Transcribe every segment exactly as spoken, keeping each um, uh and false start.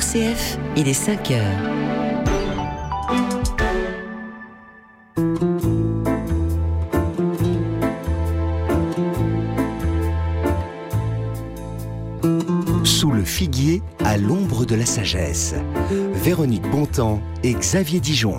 C F, il est cinq heures. Sous le figuier, à l'ombre de la sagesse. Véronique Bontemps et Xavier Dijon.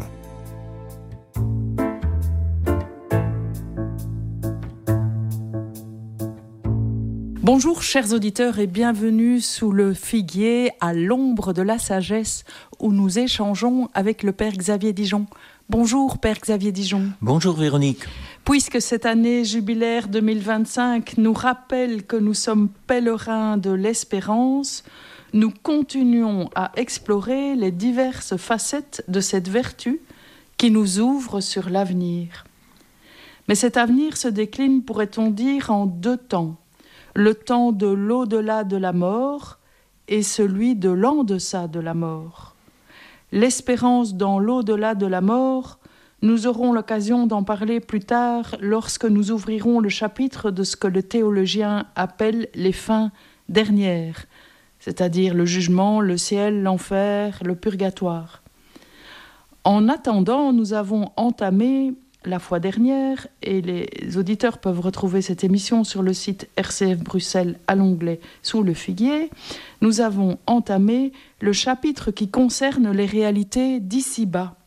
Bonjour chers auditeurs et bienvenue sous le figuier à l'ombre de la sagesse où nous échangeons avec le Père Xavier Dijon. Bonjour Père Xavier Dijon. Bonjour Véronique. Puisque cette année jubilaire deux mille vingt-cinq nous rappelle que nous sommes pèlerins de l'espérance, nous continuons à explorer les diverses facettes de cette vertu qui nous ouvre sur l'avenir. Mais cet avenir se décline, pourrait-on dire, en deux temps. Le temps de l'au-delà de la mort et celui de l'en-deçà de la mort. L'espérance dans l'au-delà de la mort, nous aurons l'occasion d'en parler plus tard lorsque nous ouvrirons le chapitre de ce que le théologien appelle les fins dernières, c'est-à-dire le jugement, le ciel, l'enfer, le purgatoire. En attendant, nous avons entamé la fois dernière, et les auditeurs peuvent retrouver cette émission sur le site R C F Bruxelles à l'onglet « Sous le figuier », nous avons entamé le chapitre qui concerne les réalités d'ici-bas.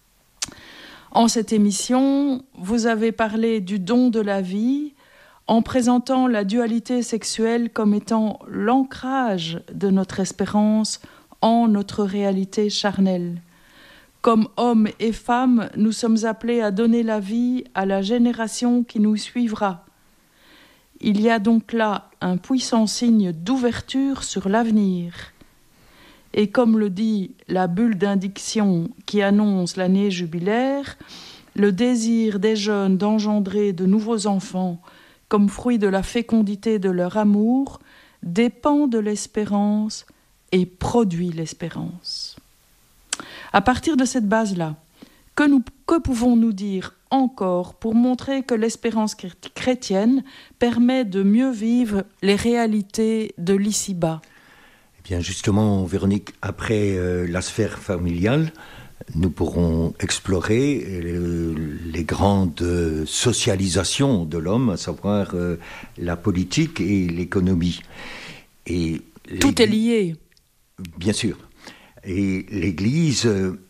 En cette émission, vous avez parlé du don de la vie, en présentant la dualité sexuelle comme étant l'ancrage de notre espérance en notre réalité charnelle. Comme hommes et femmes, nous sommes appelés à donner la vie à la génération qui nous suivra. Il y a donc là un puissant signe d'ouverture sur l'avenir. Et comme le dit la bulle d'indiction qui annonce l'année jubilaire, le désir des jeunes d'engendrer de nouveaux enfants comme fruit de la fécondité de leur amour dépend de l'espérance et produit l'espérance. À partir de cette base-là, que, nous, que pouvons-nous dire encore pour montrer que l'espérance chrétienne permet de mieux vivre les réalités de l'ici-bas ? Eh bien justement, Véronique, après euh, la sphère familiale, nous pourrons explorer euh, les grandes socialisations de l'homme, à savoir euh, la politique et l'économie. Et Tout est lié. Bien sûr. Et l'Église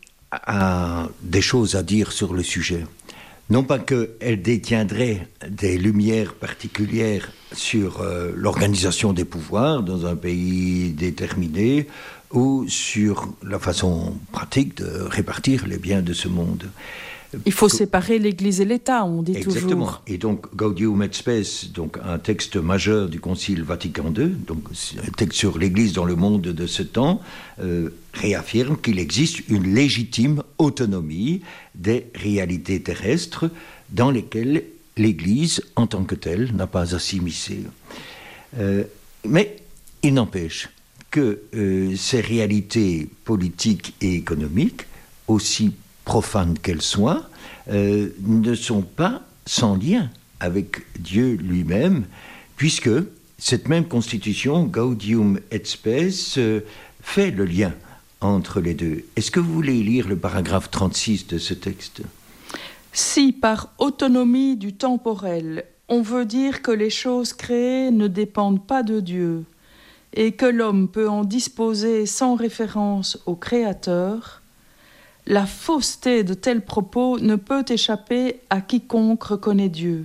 a des choses à dire sur le sujet. Non pas qu'elle détiendrait des lumières particulières sur euh, l'organisation des pouvoirs dans un pays déterminé ou sur la façon pratique de répartir les biens de ce monde. Il faut séparer l'Église et l'État, on dit Exactement. toujours. Exactement. Et donc, Gaudium et Spes, donc un texte majeur du Concile Vatican deux, donc un texte sur l'Église dans le monde de ce temps, euh, réaffirme qu'il existe une légitime autonomie des réalités terrestres dans lesquelles l'Église, en tant que telle, n'a pas à s'immiscer. Euh, mais il n'empêche que euh, ces réalités politiques et économiques, aussi profanes qu'elles soient, euh, ne sont pas sans lien avec Dieu lui-même, puisque cette même constitution, Gaudium et Spes, euh, fait le lien entre les deux. Est-ce que vous voulez lire le paragraphe trente-six de ce texte ? Si par autonomie du temporel, on veut dire que les choses créées ne dépendent pas de Dieu, et que l'homme peut en disposer sans référence au Créateur, la fausseté de tels propos ne peut échapper à quiconque reconnaît Dieu.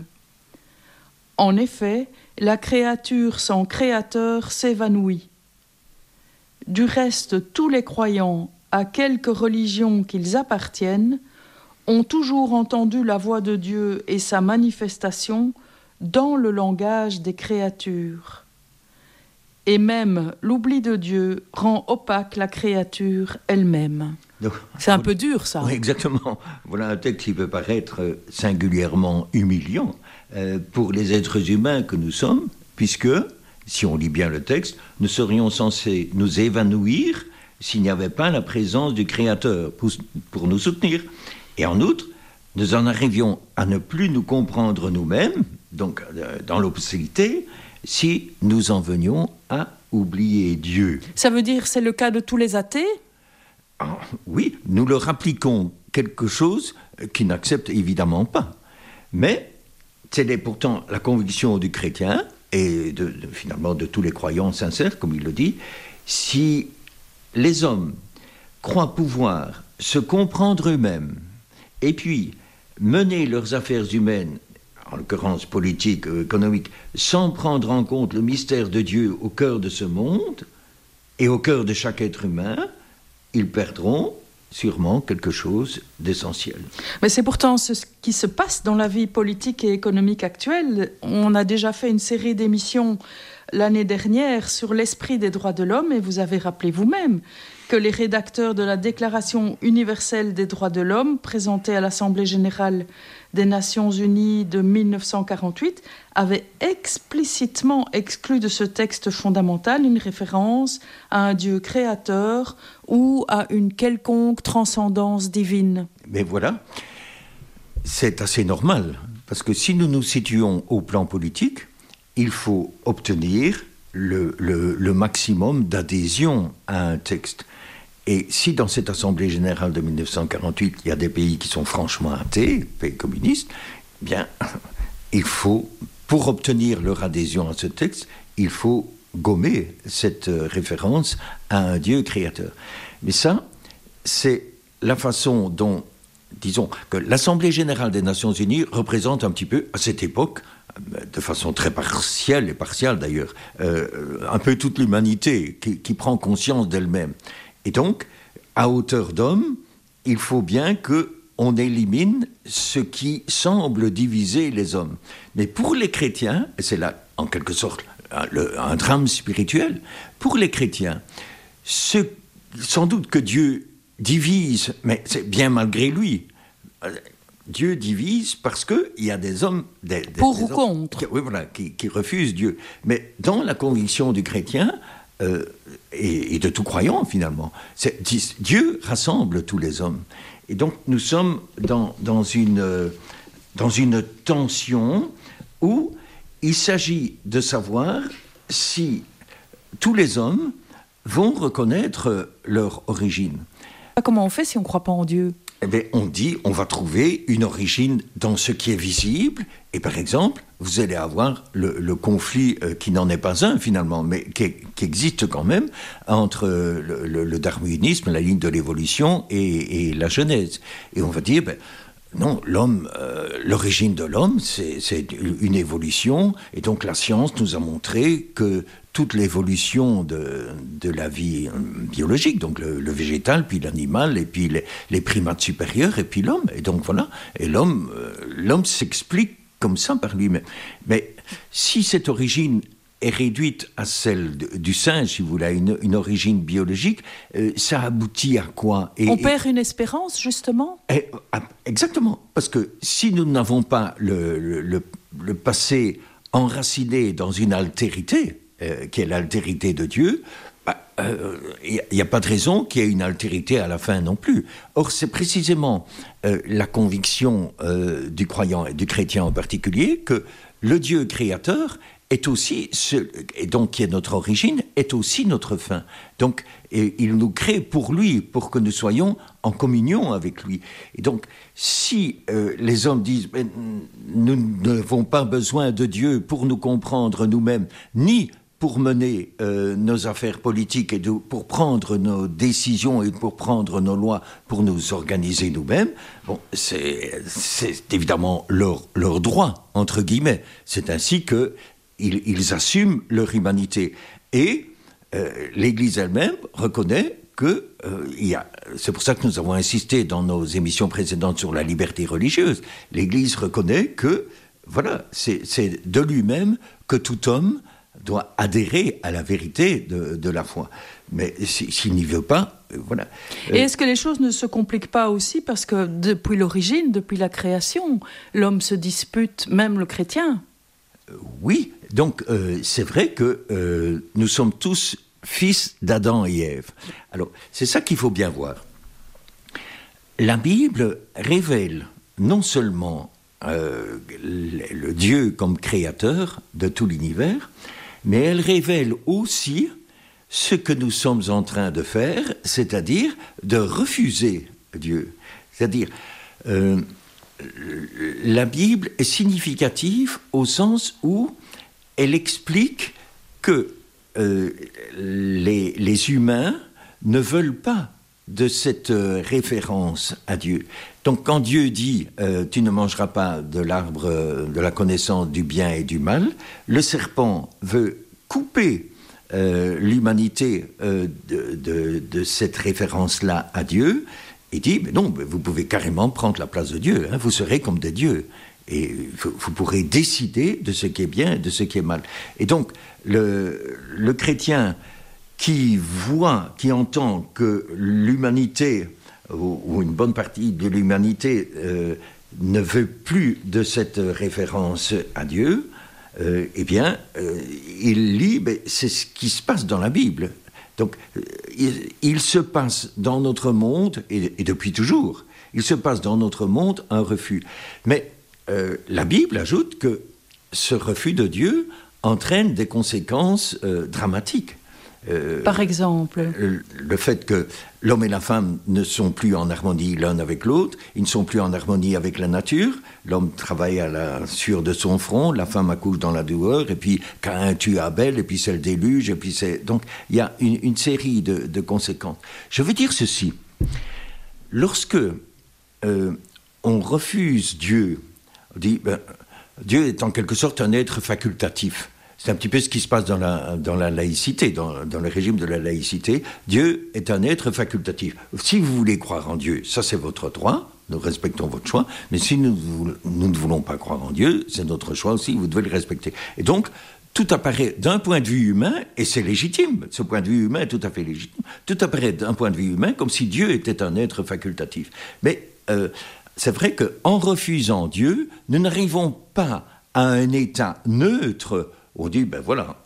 En effet, la créature sans créateur s'évanouit. Du reste, tous les croyants, à quelque religion qu'ils appartiennent, ont toujours entendu la voix de Dieu et sa manifestation dans le langage des créatures. Et même l'oubli de Dieu rend opaque la créature elle-même. Donc, c'est un peu dur, ça. Oui, exactement. Voilà un texte qui peut paraître singulièrement humiliant euh, pour les êtres humains que nous sommes, puisque, si on lit bien le texte, nous serions censés nous évanouir s'il n'y avait pas la présence du Créateur pour, pour nous soutenir. Et en outre, nous en arrivions à ne plus nous comprendre nous-mêmes, donc euh, dans l'obscurité, si nous en venions à oublier Dieu. Ça veut dire c'est le cas de tous les athées ? Ah, oui, nous leur appliquons quelque chose qu'ils n'acceptent évidemment pas. Mais c'est pourtant la conviction du chrétien et de, de, finalement de tous les croyants sincères, comme il le dit, si les hommes croient pouvoir se comprendre eux-mêmes et puis mener leurs affaires humaines, en l'occurrence politiques, économiques, sans prendre en compte le mystère de Dieu au cœur de ce monde et au cœur de chaque être humain, ils perdront sûrement quelque chose d'essentiel. Mais c'est pourtant ce qui se passe dans la vie politique et économique actuelle. On a déjà fait une série d'émissions l'année dernière sur l'esprit des droits de l'homme et vous avez rappelé vous-même que les rédacteurs de la Déclaration universelle des droits de l'homme présentée à l'Assemblée générale des Nations unies de mille neuf cent quarante-huit avaient explicitement exclu de ce texte fondamental une référence à un Dieu créateur ou à une quelconque transcendance divine. Mais voilà, c'est assez normal, parce que si nous nous situons au plan politique, il faut obtenir le, le, le maximum d'adhésion à un texte. Et si dans cette Assemblée générale de mille neuf cent quarante-huit, il y a des pays qui sont franchement athées, pays communistes, eh bien, il faut, pour obtenir leur adhésion à ce texte, il faut gommer cette référence à un Dieu créateur. Mais ça, c'est la façon dont, disons, que l'Assemblée générale des Nations unies représente un petit peu, à cette époque, de façon très partielle et partiale d'ailleurs, euh, un peu toute l'humanité qui, qui prend conscience d'elle-même. Et donc, à hauteur d'homme, il faut bien qu'on élimine ce qui semble diviser les hommes. Mais pour les chrétiens, et c'est là, en quelque sorte, un, le, un drame spirituel, pour les chrétiens, ce, sans doute que Dieu divise, mais c'est bien malgré lui. Dieu divise parce qu'il y a des hommes... Des, des, pour des ou hommes, contre. Qui, oui, voilà, qui, qui refusent Dieu. Mais dans la conviction du chrétien... Euh, et, et de tout croyant finalement. C'est, Dieu rassemble tous les hommes. Et donc nous sommes dans, dans, une, euh, dans une tension où il s'agit de savoir si tous les hommes vont reconnaître leur origine. Comment on fait si on ne croit pas en Dieu ? Eh bien, on dit, on va trouver une origine dans ce qui est visible, et par exemple, vous allez avoir le, le conflit euh, qui n'en est pas un finalement, mais qui, qui existe quand même entre le, le, le darwinisme, la ligne de l'évolution et, et la Genèse. Et on va dire, ben, non, l'homme, euh, l'origine de l'homme, c'est, c'est une évolution, et donc la science nous a montré que toute l'évolution de, de la vie biologique, donc le, le végétal, puis l'animal, et puis les, les primates supérieurs, et puis l'homme. Et donc voilà, et l'homme, euh, l'homme s'explique comme ça par lui-même. Mais si cette origine est réduite à celle de, du singe, si vous voulez, une, une origine biologique, euh, ça aboutit à quoi ? Et, On et, perd une espérance, justement ? et, Exactement, parce que si nous n'avons pas le, le, le, le passé enraciné dans une altérité, Euh, qui est l'altérité de Dieu, il bah, n'y euh, a, a pas de raison qu'il y ait une altérité à la fin non plus. Or, c'est précisément euh, la conviction euh, du croyant et du chrétien en particulier que le Dieu créateur est aussi, ce, et donc qui est notre origine, est aussi notre fin. Donc, et, il nous crée pour lui, pour que nous soyons en communion avec lui. Et donc, si euh, les hommes disent ben, nous n'avons pas besoin de Dieu pour nous comprendre nous-mêmes, ni pour mener euh, nos affaires politiques et de, pour prendre nos décisions et pour prendre nos lois, pour nous organiser nous-mêmes, bon, c'est, c'est évidemment leur, leur droit, entre guillemets. C'est ainsi qu'ils ils assument leur humanité. Et euh, l'Église elle-même reconnaît que, euh, il y a, c'est pour ça que nous avons insisté dans nos émissions précédentes sur la liberté religieuse. L'Église reconnaît que, voilà, c'est, c'est de lui-même que tout homme doit adhérer à la vérité de, de la foi. Mais si, s'il n'y veut pas, euh, voilà. Et est-ce que les choses ne se compliquent pas aussi parce que depuis l'origine, depuis la création, l'homme se dispute, même le chrétien ? euh, Oui, donc euh, c'est vrai que euh, nous sommes tous fils d'Adam et Ève. Alors, c'est ça qu'il faut bien voir. La Bible révèle non seulement euh, le, le Dieu comme créateur de tout l'univers, mais elle révèle aussi ce que nous sommes en train de faire, c'est-à-dire de refuser Dieu. C'est-à-dire, euh, la Bible est significative au sens où elle explique que euh, les, les humains ne veulent pas de cette euh, référence à Dieu. Donc quand Dieu dit euh, « tu ne mangeras pas de l'arbre euh, de la connaissance du bien et du mal », le serpent veut couper euh, l'humanité euh, de, de, de cette référence-là à Dieu. Il dit, mais non, vous pouvez carrément prendre la place de Dieu, hein, vous serez comme des dieux, et vous, vous pourrez décider de ce qui est bien et de ce qui est mal. Et donc, le, le chrétien qui voit, qui entend que l'humanité, ou, ou une bonne partie de l'humanité, euh, ne veut plus de cette référence à Dieu, euh, eh bien, euh, il lit, ben, c'est ce qui se passe dans la Bible. Donc, il, il se passe dans notre monde, et, et depuis toujours, il se passe dans notre monde un refus. Mais euh, la Bible ajoute que ce refus de Dieu entraîne des conséquences euh, dramatiques. Euh, Par exemple le, le fait que l'homme et la femme ne sont plus en harmonie l'un avec l'autre, ils ne sont plus en harmonie avec la nature, l'homme travaille à la sueur de son front, la femme accouche dans la douleur, et puis Caïn tue Abel, et puis c'est le déluge, et puis c'est... Donc il y a une, une série de, de conséquences. Je veux dire ceci, lorsque euh, on refuse Dieu, on dit, ben, Dieu est en quelque sorte un être facultatif. C'est un petit peu ce qui se passe dans la, dans la laïcité, dans, dans le régime de la laïcité. Dieu est un être facultatif. Si vous voulez croire en Dieu, ça c'est votre droit, nous respectons votre choix, mais si nous, nous ne voulons pas croire en Dieu, c'est notre choix aussi, vous devez le respecter. Et donc, tout apparaît d'un point de vue humain, et c'est légitime, ce point de vue humain est tout à fait légitime, tout apparaît d'un point de vue humain comme si Dieu était un être facultatif. Mais euh, c'est vrai qu'en refusant Dieu, nous n'arrivons pas à un état neutre. On dit, ben voilà,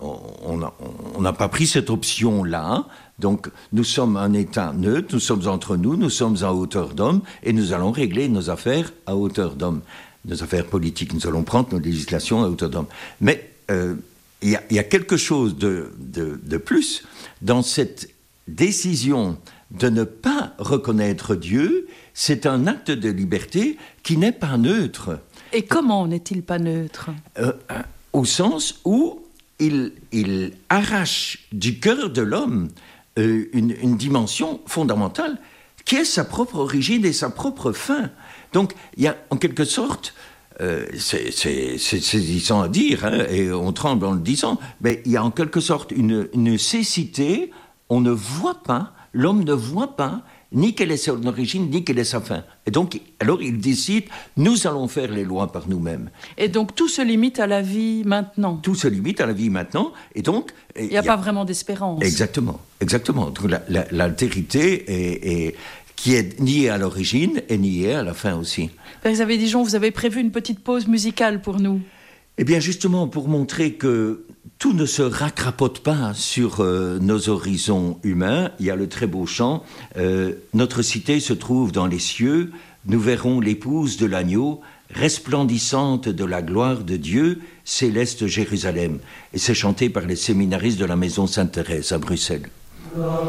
on n'a pas pris cette option-là, donc nous sommes un état neutre, nous sommes entre nous, nous sommes à hauteur d'homme, et nous allons régler nos affaires à hauteur d'homme. Nos affaires politiques, nous allons prendre nos législations à hauteur d'homme. Mais euh, il y, y a quelque chose de, de, de plus dans cette décision de ne pas reconnaître Dieu, c'est un acte de liberté qui n'est pas neutre. Et comment n'est-il pas neutre ? euh, Au sens où il, il arrache du cœur de l'homme euh, une, une dimension fondamentale qui est sa propre origine et sa propre fin. Donc, il y a en quelque sorte, euh, c'est, c'est, c'est saisissant à dire, hein, et on tremble en le disant, mais il y a en quelque sorte une, une cécité, on ne voit pas, l'homme ne voit pas, ni quelle est son origine, ni quelle est sa fin. Et donc, alors il décide, nous allons faire les lois par nous-mêmes. Et donc, tout se limite à la vie maintenant. Tout se limite à la vie maintenant, et donc... Il n'y a, a pas vraiment d'espérance. Exactement, exactement. Donc, la, la, l'altérité est, est, qui est niée à l'origine est niée à la fin aussi. Père Xavier Dijon, vous avez prévu une petite pause musicale pour nous. Eh bien, justement, pour montrer que tout ne se racrapote pas sur euh, nos horizons humains, il y a le très beau chant euh, « Notre cité se trouve dans les cieux, nous verrons l'épouse de l'agneau, resplendissante de la gloire de Dieu, céleste Jérusalem ». Et c'est chanté par les séminaristes de la Maison Sainte-Thérèse à Bruxelles.